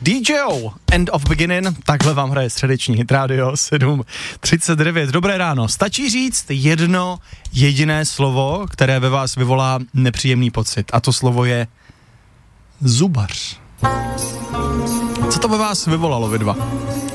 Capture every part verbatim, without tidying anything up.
D J O, End of Beginning, takhle vám hraje středeční Hit Radio sedm třicet devět. Dobré ráno, stačí říct jedno jediné slovo, které ve vás vyvolá nepříjemný pocit, a to slovo je zubař. Co to ve vás vyvolalo, vy dva?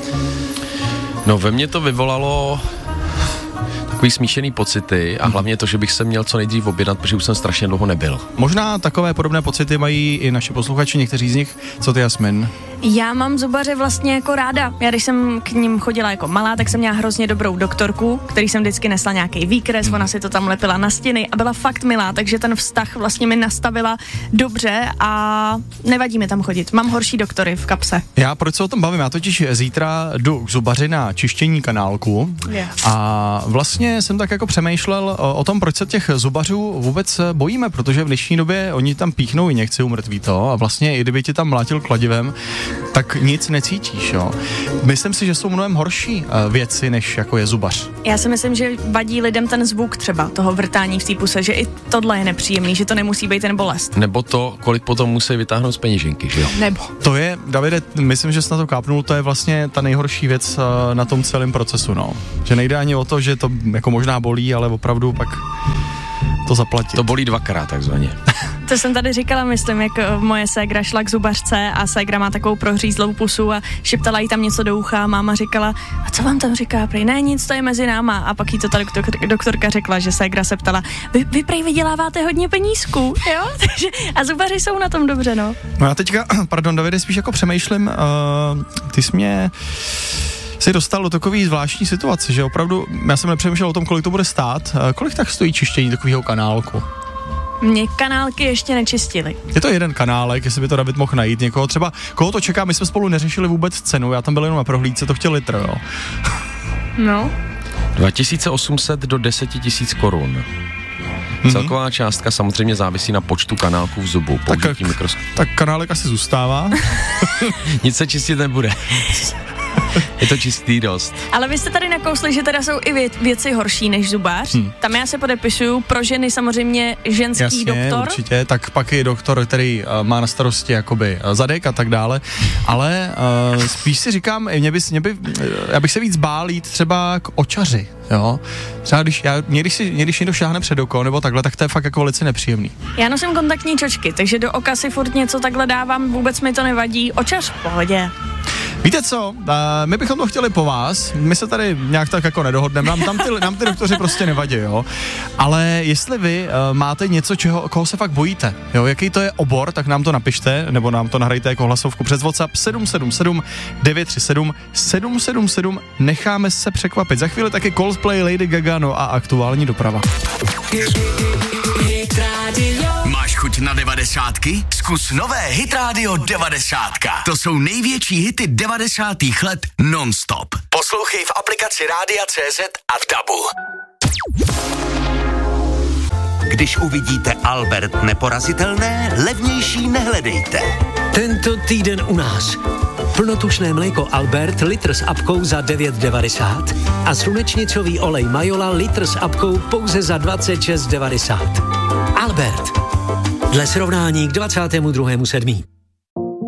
No, ve mně to vyvolalo takový smíšený pocity a hlavně to, že bych se měl co nejdřív objednat, protože už jsem strašně dlouho nebyl. Možná takové podobné pocity mají i naši posluchači, někteří z nich. Co ty, Jasmin? Já mám zubaře vlastně jako ráda. Já když jsem k ním chodila jako malá, tak jsem měla hrozně dobrou doktorku, který jsem vždycky nesla nějaký výkres, hmm. ona si to tam lepila na stěny a byla fakt milá, takže ten vztah vlastně mi nastavila dobře a nevadí mi tam chodit. Mám horší doktory v kapse. Já proč se o tom bavím? Já totiž zítra jdu k zubaři na čištění kanálku yeah. a vlastně jsem tak jako přemýšlel o, o tom, proč se těch zubařů vůbec bojíme, protože v dnešní době oni tam píchnou injekci, umrtví to a vlastně i kdyby ti tam mlátil kladivem, tak nic necítíš, jo. Myslím si, že jsou mnohem horší uh, věci, než jako je zubař. Já si myslím, že vadí lidem ten zvuk třeba toho vrtání v té puse, že i tohle je nepříjemný, že to nemusí být ten bolest. Nebo to, kolik potom musí vytáhnout z peněženky, že jo? Nebo. To je, Davide, myslím, že jsi na to kápnul, to je vlastně ta nejhorší věc uh, na tom celém procesu, no. Že nejde ani o to, že to jako možná bolí, ale opravdu pak to zaplatit. To bolí dvakrát takzvaně. To jsem tady říkala, myslím, jak moje ségra šla k zubařce a ségra má takovou prohřízlou pusu a šeptala jí tam něco do ucha a máma říkala, a co vám tam říká, prej, ne, nic, to je mezi náma. A pak jí to ta doktor, doktorka řekla, že ségra se ptala, vy, vy prej vyděláváte hodně penízků, jo? Takže, a zubaři jsou na tom dobře, no. No já teďka, pardon, Davide, spíš jako přemýšlím, uh, ty jsi mě si dostal do takový zvláštní situace, že opravdu, já jsem nepřemýšlel o tom, kolik to bude stát, uh, kolik tak stojí čištění takového kanálku? Mě kanálky ještě nečistili. Je to jeden kanálek, jestli by to David mohl najít někoho, třeba, koho to čeká, my jsme spolu neřešili vůbec cenu, já tam byl jenom na prohlídce, to chtěl litr, jo. No. dva tisíce osm set do deset tisíc korun. Mm-hmm. Celková částka samozřejmě závisí na počtu kanálků v zubu. Tak, mikroskop... tak kanálek asi zůstává. Nic se čistit nebude. Je to čistý dost. Ale vy jste tady nakousli, že teda jsou i vě- věci horší než zubář. Hmm. Tam já se podepisuju, pro ženy samozřejmě ženský Jasně, doktor. Určitě, tak pak je doktor, který uh, má na starosti jakoby uh, zadek a tak dále, ale uh, spíš si říkám, mě by, mě by, uh, já bych se víc bál jít třeba k očaři, jo. Třeba když, já, mě, když, si, mě, když někdo šáhne před oko nebo takhle, tak to je fakt jako velice nepříjemný. Já nosím kontaktní čočky, takže do oka si furt něco takhle dávám, vůbec mi to nevadí. Očař v pohodě. Víte co, uh, my bychom to chtěli po vás, my se tady nějak tak jako nedohodneme, nám, tam ty, nám ty doktoři prostě nevadí, jo, ale jestli vy uh, máte něco, čeho, koho se fakt bojíte, jo, jaký to je obor, tak nám to napište, nebo nám to nahrajte jako hlasovku přes WhatsApp sedm sedm sedm devět tři sedm sedm sedm sedm, necháme se překvapit, za chvíli taky Coldplay, Lady Gaga, no a aktuální doprava. Máš chuť na devadesátky? Zkus nové Hit Radio devadesátka. To jsou největší hity devadesátých let non-stop. Poslouchej v aplikaci Rádia C Z a v Dabu. Když uvidíte Albert neporazitelné, levnější nehledejte. Tento týden u nás. Plnotučné mléko Albert litr s apkou za devět devadesát a slunečnicový olej Majola litr s apkou pouze za dvacet šest devadesát. Albert. Dle srovnání k dvacátému druhému sedmý